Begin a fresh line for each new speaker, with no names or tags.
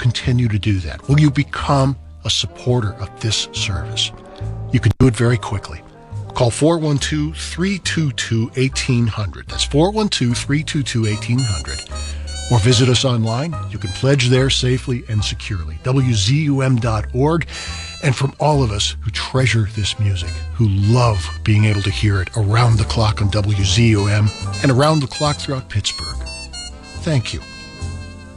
continue to do that? Will you become a supporter of this service? You can do it very quickly. Call 412-322-1800. That's 412-322-1800. Or visit us online. You can pledge there safely and securely. WZUM.org. And from all of us who treasure this music, who love being able to hear it around the clock on WZUM and around the clock throughout Pittsburgh, thank you.